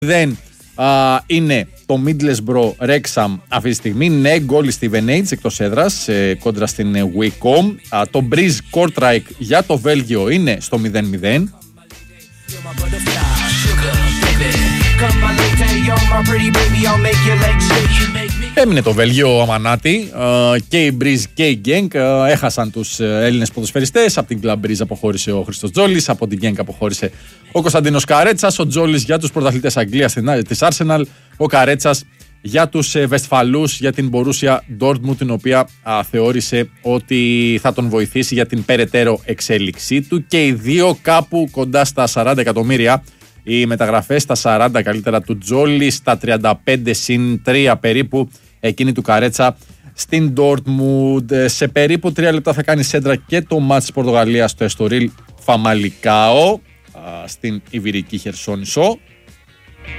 Δεν είναι το Middlesbrough Wrexham αυτή τη στιγμή. Ναι, γκολ στη Stevenage εκτός έδρας κόντρα στην Wycombe. Το Breeze Kortrijk για το Βέλγιο είναι στο 0-0. Έμεινε το Βέλγιο αμανάτι και η Breeze και η Genk έχασαν τους Έλληνες ποδοσφαιριστές. Από την Club Breeze αποχώρησε ο Χρήστος Τζόλης, από την Genk αποχώρησε ο Κωνσταντίνος Καρέτσας, ο Τζόλης για τους πρωταθλητές Αγγλίας της Arsenal, ο Καρέτσας για τους Βεσφαλούς, για την Borussia Dortmund, την οποία θεώρησε ότι θα τον βοηθήσει για την περαιτέρω εξέλιξή του, και οι δύο κάπου κοντά στα 40 εκατομμύρια. Οι μεταγραφές στα 40 καλύτερα του Τζόλη, στα 35 συν 3 περίπου εκείνη του Καρέτσα στην Dortmund. Σε περίπου 3 λεπτά θα κάνει σέντρα και το μάτς της Πορτογαλίας στο Εστορίλ Φαμαλικάο στην Ιβηρική Χερσόνησο.